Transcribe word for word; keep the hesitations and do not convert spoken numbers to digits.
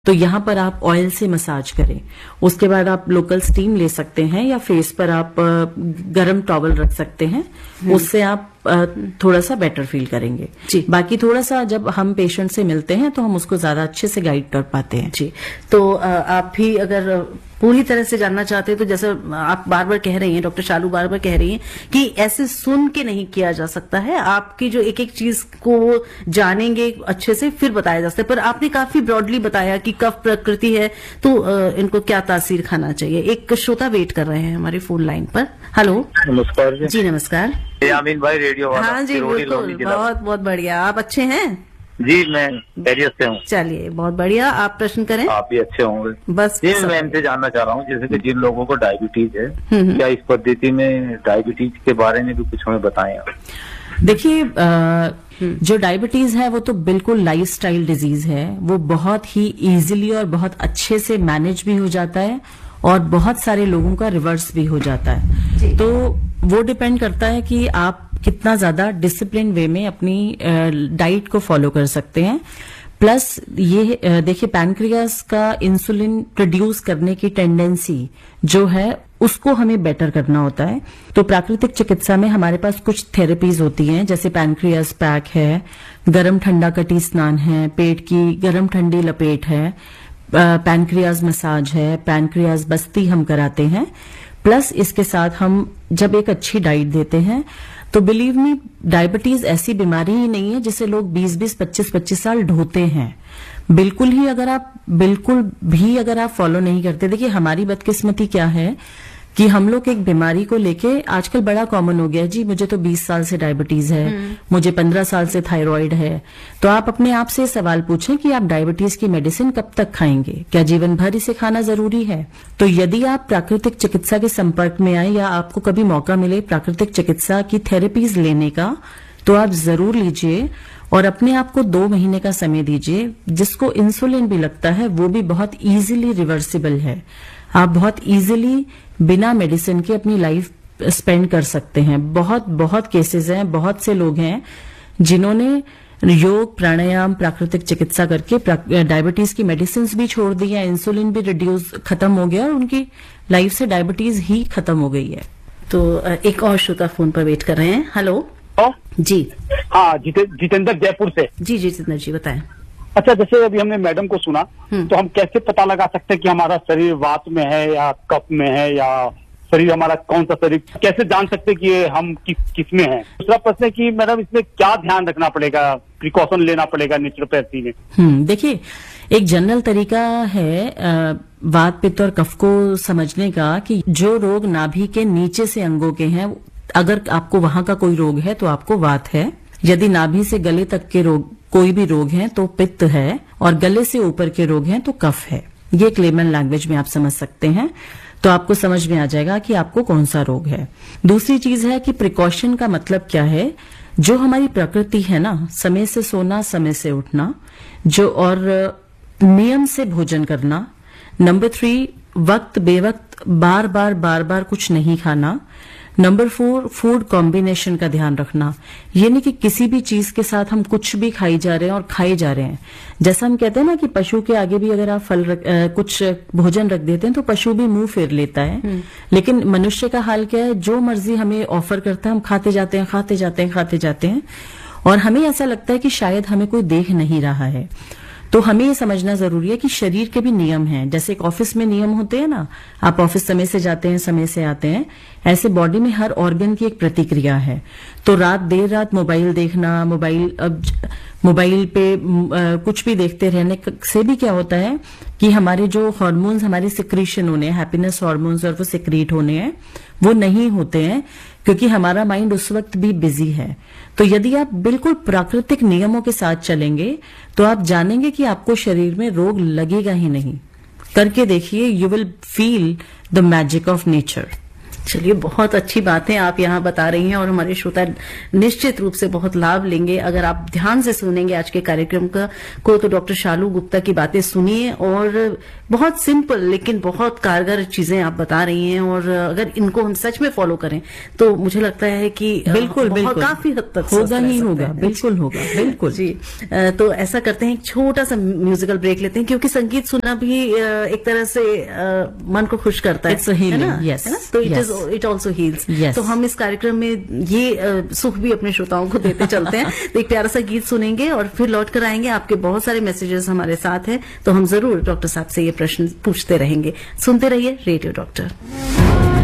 तो यहाँ पर आप ऑयल से मसाज करें। उसके बाद आप लोकल स्टीम ले सकते हैं या फेस पर आप गरम टॉवल रख सकते हैं, उससे आप थोड़ा सा बेटर फील करेंगे। जी, बाकी थोड़ा सा जब हम पेशेंट से मिलते हैं तो हम उसको ज्यादा अच्छे से गाइड कर पाते हैं। जी, तो आप भी अगर पूरी तरह से जानना चाहते हैं तो जैसे आप बार बार कह रही हैं, डॉक्टर शालू बार बार कह रही हैं कि ऐसे सुन के नहीं किया जा सकता है, आपकी जो एक एक चीज को जानेंगे अच्छे से फिर बताया जा सकता है। पर आपने काफी ब्रॉडली बताया कि कफ प्रकृति है तो इनको क्या तासीर खाना चाहिए। एक श्रोता वेट कर रहे हैं हमारे फोन लाइन पर। हेलो, नमस्कार जी। जी नमस्कार। अमीन भाई रेडियो वाला। हाँ जी बिल्कुल, बहुत बहुत बढ़िया। आप अच्छे हैं? जी मैं खैरियत से हूँ। चलिए बहुत बढ़िया, आप प्रश्न करें। आप भी अच्छे होंगे। बस जी मैं इनसे जानना चाह रहा हूँ, जैसे कि जिन लोगों को डायबिटीज है, क्या इस पद्धति में डायबिटीज के बारे में भी कुछ हमें बताएं आप। देखिए, जो डायबिटीज है वो तो बिल्कुल लाइफस्टाइल डिजीज है, वो बहुत ही इजीली और बहुत अच्छे से मैनेज भी हो जाता है और बहुत सारे लोगों का रिवर्स भी हो जाता है। तो वो डिपेंड करता है कि आप कितना ज्यादा डिसिप्लिन वे में अपनी डाइट को फॉलो कर सकते हैं। प्लस ये देखिए, पैनक्रियास का इंसुलिन प्रोड्यूस करने की टेंडेंसी जो है उसको हमें बेटर करना होता है। तो प्राकृतिक चिकित्सा में हमारे पास कुछ थेरेपीज होती हैं, जैसे पैनक्रियास पैक है, गरम ठंडा कटी स्नान है, पेट की गरम ठंडी लपेट है, पैनक्रियास मसाज है, पैनक्रियास बस्ती हम कराते हैं। प्लस इसके साथ हम जब एक अच्छी डाइट देते हैं तो बिलीव मी, डायबिटीज ऐसी बीमारी ही नहीं है जिसे लोग बीस बीस पच्चीस पच्चीस साल ढोते हैं। बिल्कुल ही अगर आप बिल्कुल भी अगर आप फॉलो नहीं करते, देखिए हमारी बदकिस्मती क्या है कि हम लोग एक बीमारी को लेके आजकल बड़ा कॉमन हो गया है, जी मुझे तो बीस साल से डायबिटीज है, मुझे पंद्रह साल से थायराइड है। तो आप अपने आप से सवाल पूछें कि आप डायबिटीज की मेडिसिन कब तक खाएंगे, क्या जीवन भर इसे खाना जरूरी है। तो यदि आप प्राकृतिक चिकित्सा के संपर्क में आए या आपको कभी मौका मिले प्राकृतिक चिकित्सा की थेरेपीज लेने का, तो आप जरूर लीजिए और अपने आप को दो महीने का समय दीजिए। जिसको इंसुलिन भी लगता है वो भी बहुत इजीली रिवर्सिबल है। आप बहुत इजीली बिना मेडिसिन के अपनी लाइफ स्पेंड कर सकते हैं। बहुत बहुत केसेस हैं, बहुत से लोग हैं जिन्होंने योग, प्राणायाम, प्राकृतिक चिकित्सा करके डायबिटीज की मेडिसिन भी छोड़ दी है, इंसुलिन भी रिड्यूस खत्म हो गया और उनकी लाइफ से डायबिटीज ही खत्म हो गई है। तो एक और श्रोता फोन पर वेट कर रहे हैं। हेलो जी। हाँ, जितेंद्र जयपुर से। जी जी जितेंद्र जी बताएं। अच्छा, जैसे अभी हमने मैडम को सुना, तो हम कैसे पता लगा सकते हैं कि हमारा शरीर वात में है या कफ में है, या शरीर हमारा कौन सा शरीर, कैसे जान सकते हैं कि ये हम किस किस में है। दूसरा प्रश्न है कि मैडम इसमें क्या ध्यान रखना पड़ेगा, प्रिकॉशन लेना पड़ेगा नेचुरोपैथी में। हम्म देखिए, एक जनरल तरीका है आ, वात पित्त और कफ को समझने का कि जो रोग नाभि के नीचे से अंगों के हैं, अगर आपको वहां का कोई रोग है तो आपको वात है। यदि नाभि से गले तक के रोग कोई भी रोग है तो पित्त है, और गले से ऊपर के रोग हैं तो कफ है। ये क्लेमन लैंग्वेज में आप समझ सकते हैं, तो आपको समझ में आ जाएगा कि आपको कौन सा रोग है। दूसरी चीज है कि प्रिकॉशन का मतलब क्या है। जो हमारी प्रकृति है ना, समय से सोना, समय से उठना, जो और नियम से भोजन करना। नंबर थ्री, वक्त बेवक्त बार बार बार बार कुछ नहीं खाना। नंबर फोर, फूड कॉम्बिनेशन का ध्यान रखना। ये नहीं कि किसी भी चीज के साथ हम कुछ भी खाई जा रहे हैं और खाए जा रहे हैं। जैसा हम कहते हैं ना कि पशु के आगे भी अगर आप फल रख, आ, कुछ भोजन रख देते हैं तो पशु भी मुंह फेर लेता है। लेकिन मनुष्य का हाल क्या है, जो मर्जी हमें ऑफर करता है हम खाते जाते हैं, खाते जाते हैं, खाते जाते हैं, और हमें ऐसा लगता है कि शायद हमें कोई देख नहीं रहा है। तो हमें ये समझना जरूरी है कि शरीर के भी नियम हैं। जैसे एक ऑफिस में नियम होते हैं ना, आप ऑफिस समय से जाते हैं, समय से आते हैं, ऐसे बॉडी में हर ऑर्गन की एक प्रतिक्रिया है। तो रात देर रात मोबाइल देखना, मोबाइल अब मोबाइल पे आ, कुछ भी देखते रहने से भी क्या होता है कि हमारे जो हार्मोन्स हमारे सिक्रीशन होने हैं, हैप्पीनेस हार्मोन्स, और वो सिक्रीट होने हैं, वो नहीं होते हैं क्योंकि हमारा माइंड उस वक्त भी बिजी है। तो यदि आप बिल्कुल प्राकृतिक नियमों के साथ चलेंगे तो आप जानेंगे कि आपको शरीर में रोग लगेगा ही नहीं। करके देखिए, you will feel the magic of nature. चलिए, बहुत अच्छी बातें आप यहाँ बता रही हैं और हमारे श्रोता निश्चित रूप से बहुत लाभ लेंगे अगर आप ध्यान से सुनेंगे आज के कार्यक्रम का को। तो डॉक्टर शालू गुप्ता की बातें सुनिए और बहुत सिंपल लेकिन बहुत कारगर चीजें आप बता रही हैं, और अगर इनको हम सच में फॉलो करें तो मुझे लगता है कि बिल्कुल बिल्कुल काफी हद तक होगा ही होगा, बिल्कुल होगा, बिल्कुल जी। तो ऐसा करते हैं, एक छोटा सा म्यूजिकल ब्रेक लेते हैं, क्योंकि संगीत सुनना भी एक तरह से मन को खुश करता है, है ना? yes, है ना? तो it yes. Is it also heels. yes. तो हम इस कार्यक्रम में ये uh, सुख भी अपने श्रोताओं को देते चलते हैं। तो एक प्यारा सा गीत सुनेंगे और फिर लौट कर आएंगे। आपके बहुत सारे मैसेजेस हमारे साथ हैं, तो हम जरूर डॉक्टर साहब से ये प्रश्न पूछते रहेंगे। सुनते रहिए रेडियो डॉक्टर।